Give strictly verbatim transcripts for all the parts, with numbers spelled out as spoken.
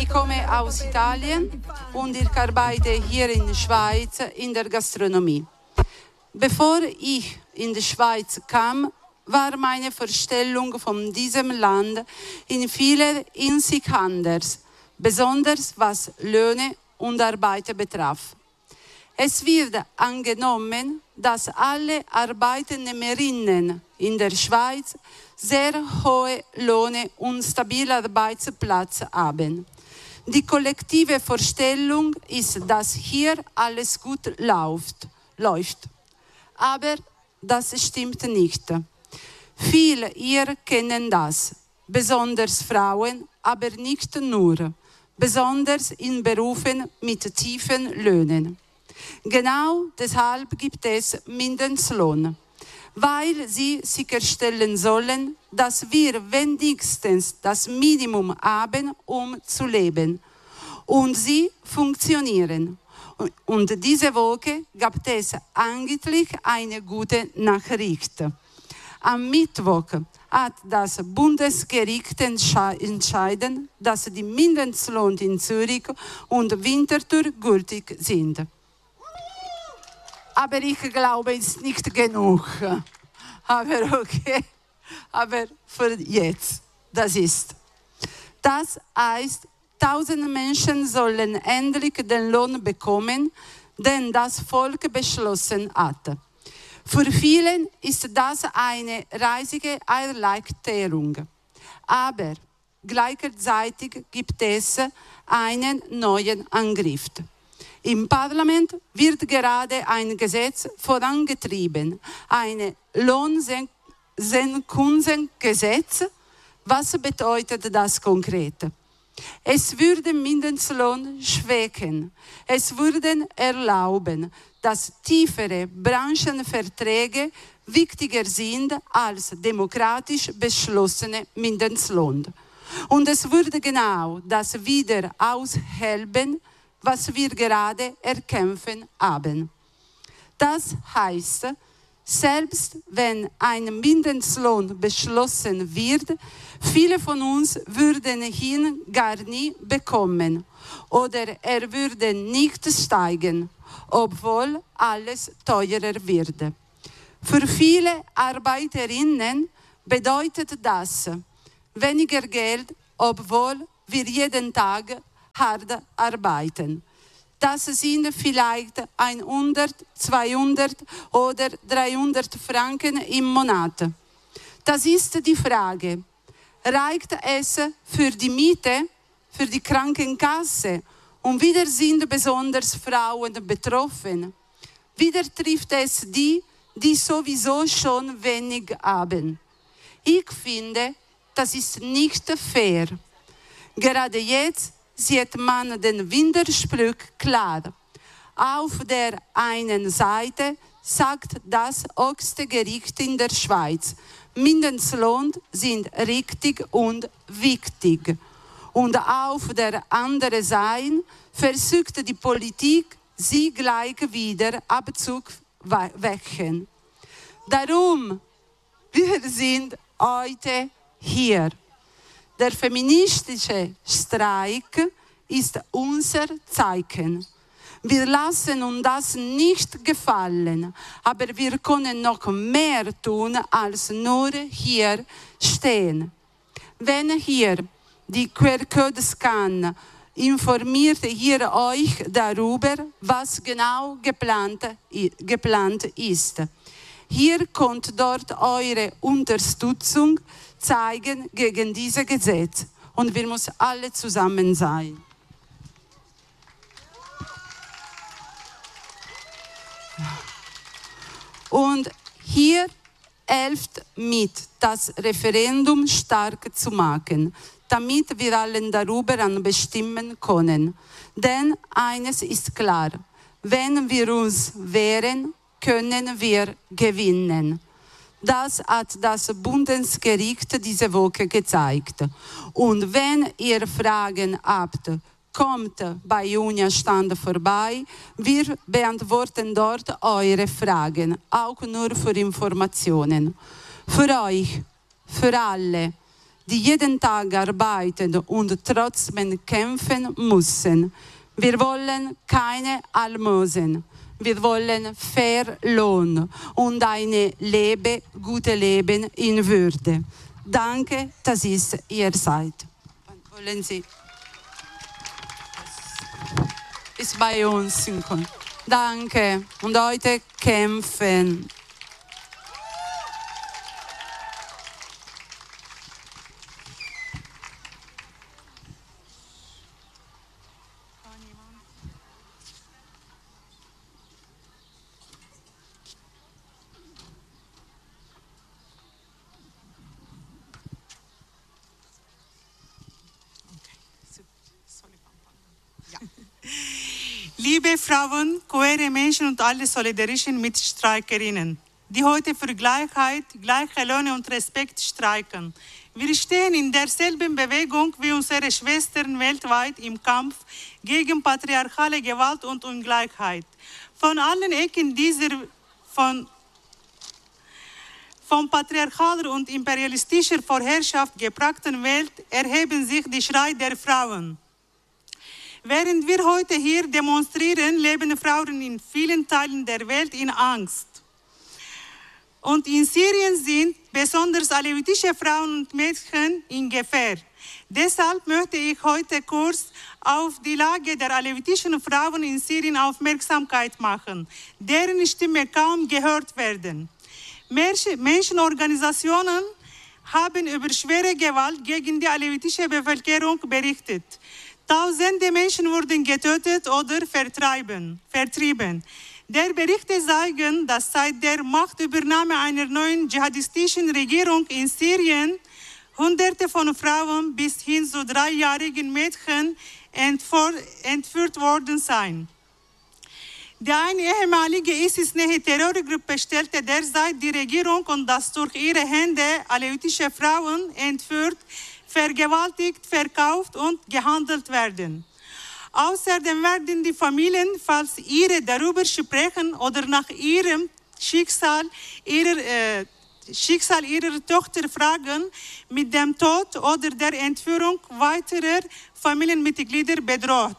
Ich komme aus Italien und ich arbeite hier in der Schweiz in der Gastronomie. Bevor ich in die Schweiz kam, war meine Vorstellung von diesem Land in vieler Hinsicht anders, besonders was Löhne und Arbeit betraf. Es wird angenommen, dass alle Arbeitnehmerinnen in der Schweiz sehr hohe Löhne und stabile Arbeitsplätze haben. Die kollektive Vorstellung ist, dass hier alles gut läuft. läuft. Aber das stimmt nicht. Viele hier kennen das, besonders Frauen, aber nicht nur, besonders in Berufen mit tiefen Löhnen. Genau deshalb gibt es Mindestlohn, weil sie sicherstellen sollen, dass wir wenigstens das Minimum haben, um zu leben. Und sie funktionieren. Und diese Woche gab es eigentlich eine gute Nachricht. Am Mittwoch hat das Bundesgericht entschieden, dass die Mindestlohn in Zürich und Winterthur gültig sind. Aber ich glaube, es ist nicht genug. Aber okay, aber für jetzt, das ist. Das heißt, tausend Menschen sollen endlich den Lohn bekommen, den das Volk beschlossen hat. Für viele ist das eine riesige Erleichterung. Aber gleichzeitig gibt es einen neuen Angriff. Im Parlament wird gerade ein Gesetz vorangetrieben, ein Lohnsenkungsgesetz. Was bedeutet das konkret? Es würde Mindestlohn schwächen. Es würde erlauben, dass tiefere Branchenverträge wichtiger sind als demokratisch beschlossene Mindestlohn. Und es würde genau das wieder aushelfen, was wir gerade erkämpfen haben. Das heißt, selbst wenn ein Mindestlohn beschlossen wird, viele von uns würden ihn gar nie bekommen oder er würde nicht steigen, obwohl alles teurer wird. Für viele Arbeiterinnen bedeutet das weniger Geld, obwohl wir jeden Tag hart arbeiten. Das sind vielleicht hundert, zweihundert oder dreihundert Franken im Monat. Das ist die Frage. Reicht es für die Miete, für die Krankenkasse? Und wieder sind besonders Frauen betroffen. Wieder trifft es die, die sowieso schon wenig haben. Ich finde, das ist nicht fair. Gerade jetzt sieht man den Widerspruch klar. Auf der einen Seite sagt das höchste Gericht in der Schweiz, Mindestlohn sind richtig und wichtig. Und auf der anderen Seite versucht die Politik, sie gleich wieder abzuwächen. Darum, wir sind heute hier. Der feministische Streik ist unser Zeichen. Wir lassen uns das nicht gefallen, aber wir können noch mehr tun, als nur hier stehen. Wenn hier die Q R-Code-Scan informiert ihr euch darüber, was genau geplant, geplant ist. Hier kommt dort eure Unterstützung zeigen gegen dieses Gesetz. Und wir müssen alle zusammen sein. Und hier hilft mit, das Referendum stark zu machen, damit wir alle darüber bestimmen können. Denn eines ist klar, wenn wir uns wehren, können wir gewinnen. Das hat das Bundesgericht diese Woche gezeigt. Und wenn ihr Fragen habt, kommt bei Junia Stand vorbei. Wir beantworten dort eure Fragen, auch nur für Informationen. Für euch, für alle, die jeden Tag arbeiten und trotzdem kämpfen müssen. Wir wollen keine Almosen. Wir wollen fair Lohn und ein Lebe, gute Leben in Würde. Danke, dass ihr seid. Wollen Sie ist bei uns. Danke. Und heute kämpfen. Liebe Frauen, queere Menschen und alle solidarischen Mitstreikerinnen, die heute für Gleichheit, gleiche Löhne und Respekt streiken. Wir stehen in derselben Bewegung wie unsere Schwestern weltweit im Kampf gegen patriarchale Gewalt und Ungleichheit. Von allen Ecken dieser von, von patriarchaler und imperialistischer Vorherrschaft geprägten Welt erheben sich die Schreie der Frauen. Während wir heute hier demonstrieren, leben Frauen in vielen Teilen der Welt in Angst. Und in Syrien sind besonders alevitische Frauen und Mädchen in Gefahr. Deshalb möchte ich heute kurz auf die Lage der alevitischen Frauen in Syrien Aufmerksamkeit machen, deren Stimme kaum gehört werden. Menschenorganisationen haben über schwere Gewalt gegen die alevitische Bevölkerung berichtet. Tausende Menschen wurden getötet oder vertrieben. Der Berichte zeigen, dass seit der Machtübernahme einer neuen dschihadistischen Regierung in Syrien Hunderte von Frauen bis hin zu dreijährigen Mädchen entführt worden seien. Die eine ehemalige ISIS-nahe Terrorgruppe stellte derzeit die Regierung und das durch ihre Hände alevitische Frauen entführt, vergewaltigt, verkauft und gehandelt werden. Außerdem werden die Familien, falls ihre darüber sprechen oder nach ihrem Schicksal ihrer, äh, Schicksal ihrer Tochter fragen, mit dem Tod oder der Entführung weiterer Familienmitglieder bedroht.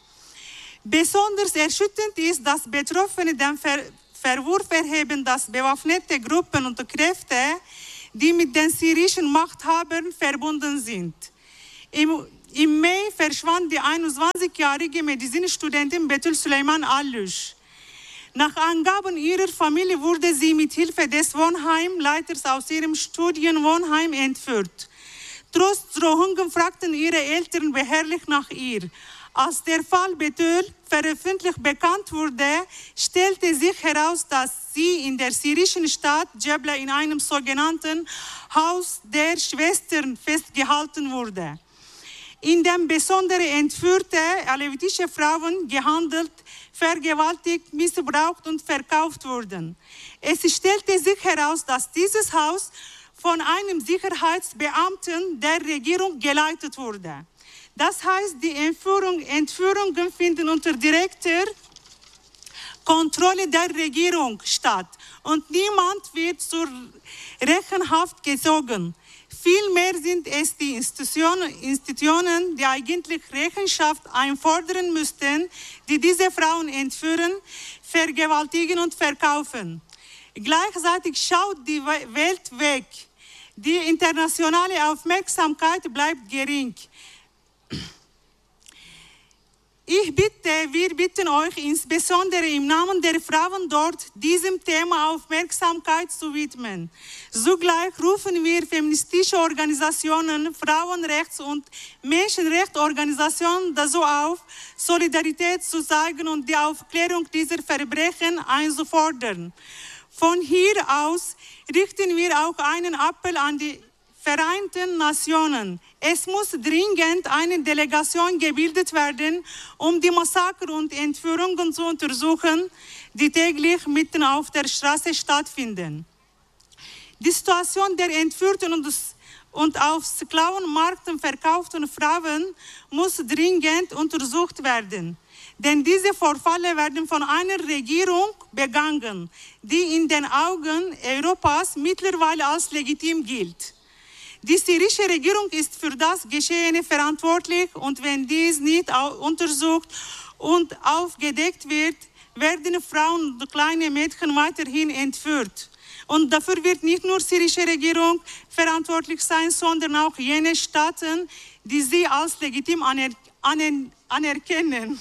Besonders erschütternd ist, dass Betroffene den Ver Verwurf erheben, dass bewaffnete Gruppen und Kräfte, die mit den syrischen Machthabern verbunden sind. Im, im Mai verschwand die einundzwanzigjährige Medizinstudentin Betül Süleyman Alluş. Nach Angaben ihrer Familie wurde sie mit Hilfe des Wohnheimleiters aus ihrem Studienwohnheim entführt. Trotz Drohungen fragten ihre Eltern beharrlich nach ihr. Als der Fall Betül veröffentlicht bekannt wurde, stellte sich heraus, dass sie in der syrischen Stadt Jebla in einem sogenannten Haus der Schwestern festgehalten wurde, in dem besondere entführte alevitische Frauen gehandelt, vergewaltigt, missbraucht und verkauft wurden. Es stellte sich heraus, dass dieses Haus von einem Sicherheitsbeamten der Regierung geleitet wurde. Das heißt, die Entführung, Entführungen finden unter direkter Kontrolle der Regierung statt und niemand wird zur Rechenschaft gezogen. Vielmehr sind es die Institutionen, Institutionen, die eigentlich Rechenschaft einfordern müssten, die diese Frauen entführen, vergewaltigen und verkaufen. Gleichzeitig schaut die Welt weg. Die internationale Aufmerksamkeit bleibt gering. Ich bitte, wir bitten euch insbesondere im Namen der Frauen dort, diesem Thema Aufmerksamkeit zu widmen. Zugleich rufen wir feministische Organisationen, Frauenrechts- und Menschenrechtsorganisationen dazu auf, Solidarität zu zeigen und die Aufklärung dieser Verbrechen einzufordern. Von hier aus richten wir auch einen Appell an die Vereinten Nationen. Es muss dringend eine Delegation gebildet werden, um die Massaker und Entführungen zu untersuchen, die täglich mitten auf der Straße stattfinden. Die Situation der entführten und, und auf Sklavenmärkten verkauften Frauen muss dringend untersucht werden. Denn diese Vorfälle werden von einer Regierung begangen, die in den Augen Europas mittlerweile als legitim gilt. Die syrische Regierung ist für das Geschehene verantwortlich und wenn dies nicht untersucht und aufgedeckt wird, werden Frauen und kleine Mädchen weiterhin entführt. Und dafür wird nicht nur die syrische Regierung verantwortlich sein, sondern auch jene Staaten, die sie als legitim aner aner anerkennen.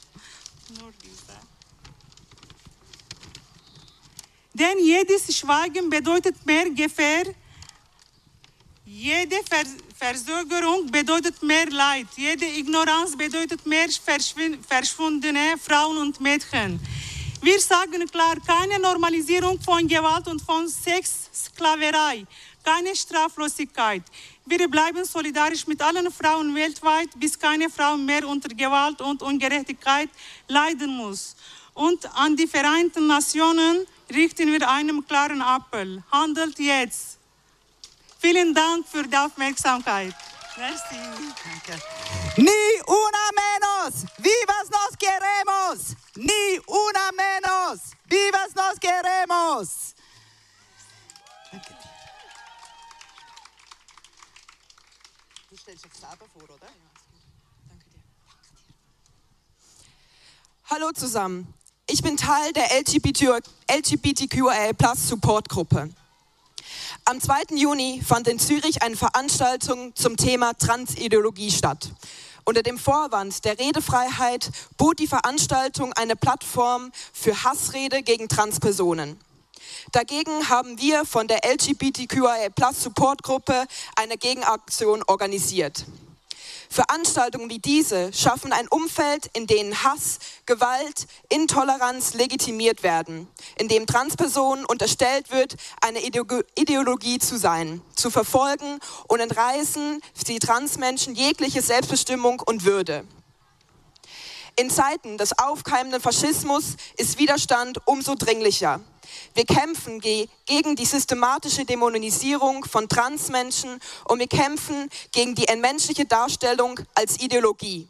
Denn jedes Schweigen bedeutet mehr Gefahr, jede Vers Verzögerung bedeutet mehr Leid, jede Ignoranz bedeutet mehr verschwundene Frauen und Mädchen. Wir sagen klar, keine Normalisierung von Gewalt und von Sexsklaverei, keine Straflosigkeit. Wir bleiben solidarisch mit allen Frauen weltweit, bis keine Frau mehr unter Gewalt und Ungerechtigkeit leiden muss. Und an die Vereinten Nationen richten wir einen klaren Appell. Handelt jetzt. Vielen Dank für die Aufmerksamkeit. Merci. Danke. Ni una menos, vivas nos queremos. Ni una menos, vivas nos queremos. Danke dir. Du stellst dich selber vor, oder? Danke dir. Hallo zusammen. Ich bin Teil der L G B T Q I A plus Support-Gruppe. Am zweiten Juni fand in Zürich eine Veranstaltung zum Thema Transideologie statt. Unter dem Vorwand der Redefreiheit bot die Veranstaltung eine Plattform für Hassrede gegen Transpersonen. Dagegen haben wir von der L G B T Q I A plus Support-Gruppe eine Gegenaktion organisiert. Veranstaltungen wie diese schaffen ein Umfeld, in dem Hass, Gewalt, Intoleranz legitimiert werden, in dem Transpersonen unterstellt wird, eine Ideologie zu sein, zu verfolgen und entreißen die Transmenschen jegliche Selbstbestimmung und Würde. In Zeiten des aufkeimenden Faschismus ist Widerstand umso dringlicher. Wir kämpfen ge- gegen die systematische Dämonisierung von Transmenschen und wir kämpfen gegen die entmenschliche Darstellung als Ideologie.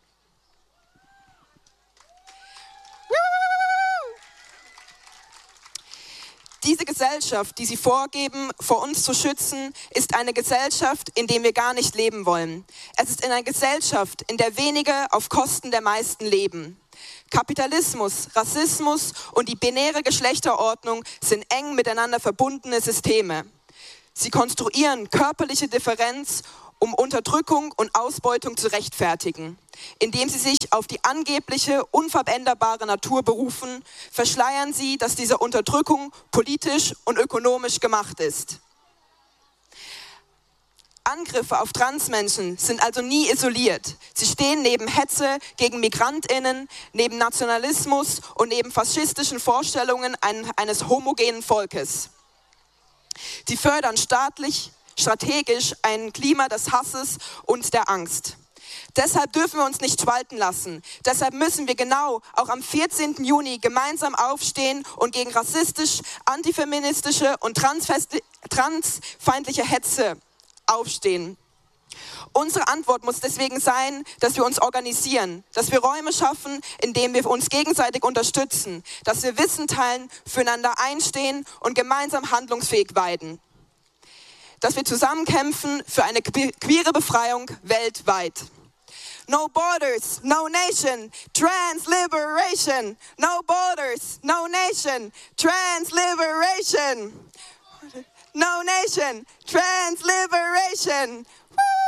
Diese Gesellschaft, die sie vorgeben, vor uns zu schützen, ist eine Gesellschaft, in der wir gar nicht leben wollen. Es ist eine Gesellschaft, in der wenige auf Kosten der meisten leben. Kapitalismus, Rassismus und die binäre Geschlechterordnung sind eng miteinander verbundene Systeme. Sie konstruieren körperliche Differenz, um Unterdrückung und Ausbeutung zu rechtfertigen. Indem sie sich auf die angebliche, unveränderbare Natur berufen, verschleiern sie, dass diese Unterdrückung politisch und ökonomisch gemacht ist. Angriffe auf Transmenschen sind also nie isoliert. Sie stehen neben Hetze gegen MigrantInnen, neben Nationalismus und neben faschistischen Vorstellungen eines homogenen Volkes. Die fördern staatlich, strategisch ein Klima des Hasses und der Angst. Deshalb dürfen wir uns nicht spalten lassen. Deshalb müssen wir genau auch am vierzehnten Juni gemeinsam aufstehen und gegen rassistisch, antifeministische und transfeindliche Hetze aufstehen. Unsere Antwort muss deswegen sein, dass wir uns organisieren, dass wir Räume schaffen, in denen wir uns gegenseitig unterstützen, dass wir Wissen teilen, füreinander einstehen und gemeinsam handlungsfähig werden. Dass wir zusammen kämpfen für eine queere Befreiung weltweit. No borders, no nation, trans liberation. No borders, no nation, trans liberation. No nation, trans liberation. Woo!